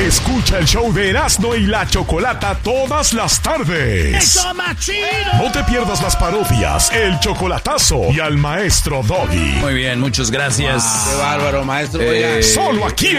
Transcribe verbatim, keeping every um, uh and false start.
Escucha el show de Erasmo y la Chocolata todas las tardes. ¡Eso más chido! No te pierdas las parodias, el chocolatazo y al maestro Doggy. Muy bien, muchas gracias. Wow, ¡qué bárbaro, maestro! Eh, Solo aquí